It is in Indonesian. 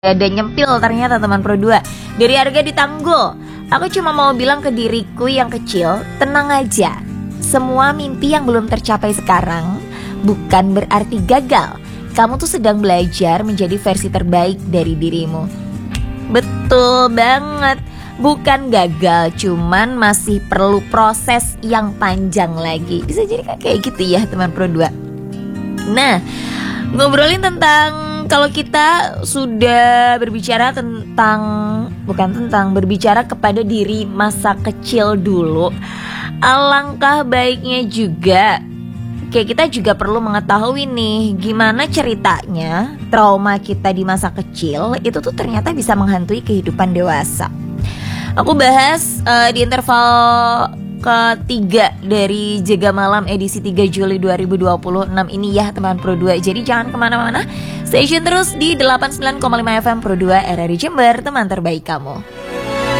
ada nyempil ternyata teman Pro 2. Dari harga ditanggul. Aku cuma mau bilang ke diriku yang kecil, tenang aja. Semua mimpi yang belum tercapai sekarang bukan berarti gagal. Kamu tuh sedang belajar menjadi versi terbaik dari dirimu. Betul banget. Bukan gagal, cuman masih perlu proses yang panjang lagi. Bisa jadi kayak gitu ya teman Pro 2. Nah, ngobrolin tentang kalau kita sudah berbicara berbicara kepada diri masa kecil dulu, alangkah baiknya juga kayak kita juga perlu mengetahui nih gimana ceritanya trauma kita di masa kecil itu tuh ternyata bisa menghantui kehidupan dewasa. Aku bahas di interval ketiga dari Jaga Malam edisi 3 Juli 2026 ini ya teman Pro 2. Jadi jangan kemana-mana, stay tune terus di 89,5 FM Pro 2 RRI Jember, teman terbaik kamu.